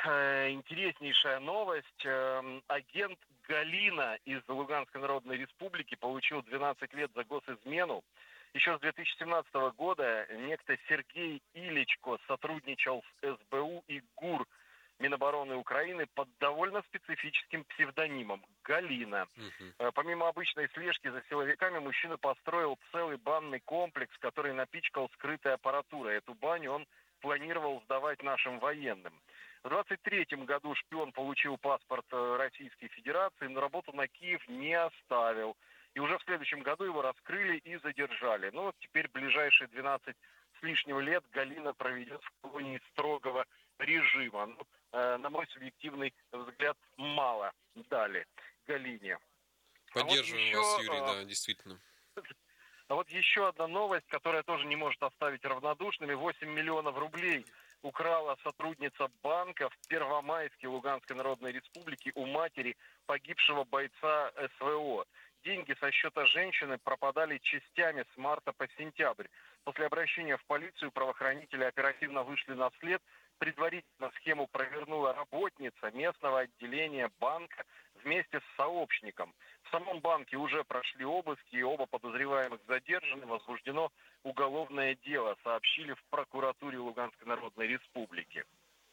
интереснейшая новость. Агент Галина из Луганской Народной Республики получил 12 лет за госизмену. Еще с 2017 года некто Сергей Иличко сотрудничал с СБУ и ГУР Минобороны Украины под довольно специфическим псевдонимом Галина. Помимо обычной слежки за силовиками, мужчина построил целый банный комплекс, который напичкал скрытой аппаратурой. Эту баню он планировал сдавать нашим военным. В 23-м году шпион получил паспорт Российской Федерации, но работу на Киев не оставил. И уже в следующем году его раскрыли и задержали. Ну вот теперь ближайшие 12 с лишним лет Галина проведет в колонии строгого режима. Ну, на мой субъективный взгляд, мало дали Галине. Поддерживаем вас, Юрий, да, действительно. А вот еще одна новость, которая тоже не может оставить равнодушными. 8 миллионов рублей украла сотрудница банка в Первомайске Луганской Народной Республики у матери погибшего бойца СВО. Деньги со счета женщины пропадали частями с марта по сентябрь. После обращения в полицию правоохранители оперативно вышли на след. Предварительно схему провернула работница местного отделения банка вместе с сообщником. В самом банке уже прошли обыски, и оба подозреваемых задержаны. Возбуждено уголовное дело, сообщили в прокуратуре Луганской Народной Республики.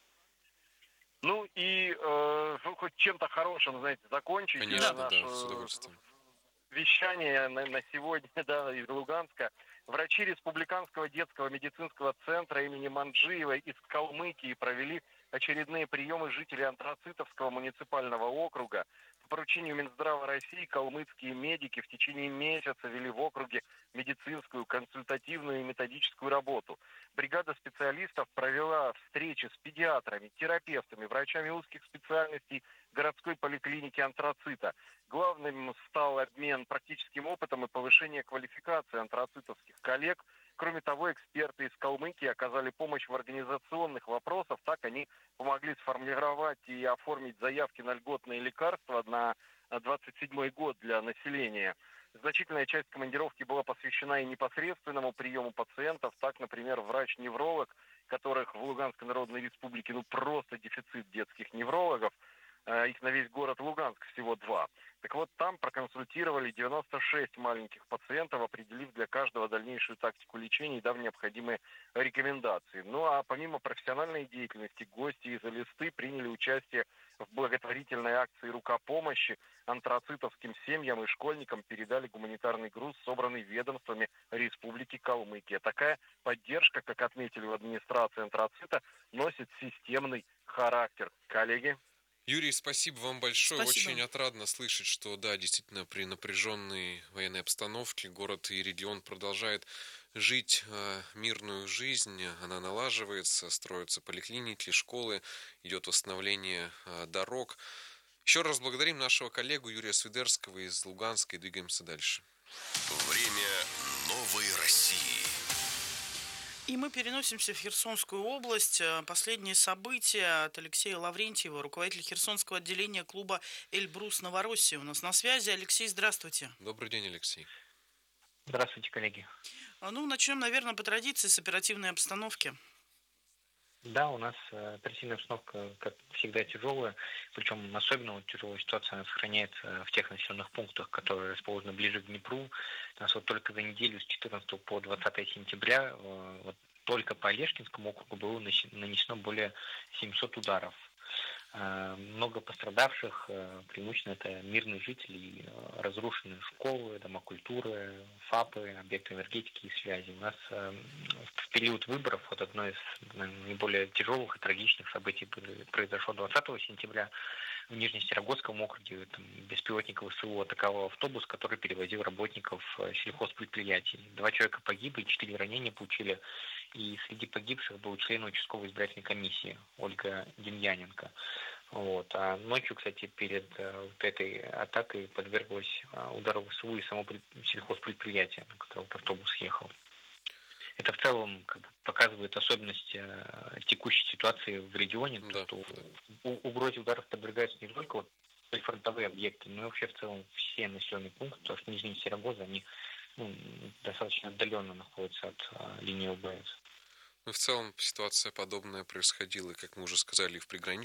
Ну и хоть чем-то хорошим, знаете, закончить. Конечно, наше да, с удовольствием. вещание на сегодня, да, из Луганска. Врачи Республиканского детского медицинского центра имени Манджиева из Калмыкии провели очередные приемы жителей Антрацитовского муниципального округа. По поручению Минздрава России калмыцкие медики в течение месяца вели в округе медицинскую, консультативную и методическую работу. Бригада специалистов провела встречи с педиатрами, терапевтами, врачами узких специальностей городской поликлиники Антрацита. Главным стал обмен практическим опытом и повышение квалификации антрацитовских коллег. Кроме того, эксперты из Калмыкии оказали помощь в организационных вопросах. Так они помогли сформировать и оформить заявки на льготные лекарства на 27-й год для населения. Значительная часть командировки была посвящена и непосредственному приему пациентов. Так, например, врач-невролог, которых в Луганской Народной Республике просто дефицит детских неврологов, их на весь город Луганск всего 2. Так вот, там проконсультировали 96 маленьких пациентов, определив для каждого дальнейшую тактику лечения и дав необходимые рекомендации. Ну а помимо профессиональной деятельности, гости из Элисты приняли участие в благотворительной акции «Рука помощи». Антрацитовским семьям и школьникам передали гуманитарный груз, собранный ведомствами Республики Калмыкия. Такая поддержка, как отметили в администрации Антрацита, носит системный характер. Коллеги? Юрий, спасибо вам большое. Спасибо. Очень отрадно слышать, что да, действительно, при напряженной военной обстановке город и регион продолжает жить мирную жизнь. Она налаживается, строятся поликлиники, школы, идет восстановление дорог. Еще раз благодарим нашего коллегу Юрия Свидерского из Луганска и двигаемся дальше. Время новой России. И мы переносимся в Херсонскую область. Последние события от Алексея Лаврентьева, руководителя Херсонского отделения клуба «Эльбрус Новороссия». У нас на связи. Алексей, здравствуйте. Добрый день, Алексей. Здравствуйте, коллеги. Ну, начнем, наверное, по традиции с оперативной обстановки. Да, у нас оперативная обстановка, как всегда, тяжелая, причем особенно тяжелая ситуация сохраняется в тех населенных пунктах, которые расположены ближе к Днепру. У нас вот только за неделю с 14 по 20 сентября вот только по Олешкинскому округу было нанесено более 700 ударов. Много пострадавших, преимущественно это мирные жители, разрушенные школы, дома культуры, ФАПы, объекты энергетики и связи. У нас в период выборов вот одно из наиболее тяжелых и трагичных событий произошло 20 сентября в Нижнесерогодском округе. Там беспилотник ВСУ атаковал автобус, который перевозил работников сельхозпредприятий. 2 человека погибли, 4 ранения получили. И среди погибших был член участковой избирательной комиссии Ольга Демьяненко. Вот. А ночью, кстати, перед вот этой атакой подверглась удару ВСУ и само сельхозпредприятие, на которое вот автобус ехал. Это в целом показывает особенность текущей ситуации в регионе, Да, что угрозе ударов подвергаются не только вот прифронтовые объекты, но и вообще в целом все населенные пункты, потому что Нижний Серогоза, они достаточно отдаленно находятся от линии ОБС. Ну, в целом ситуация подобная происходила, как мы уже сказали, и в приграничных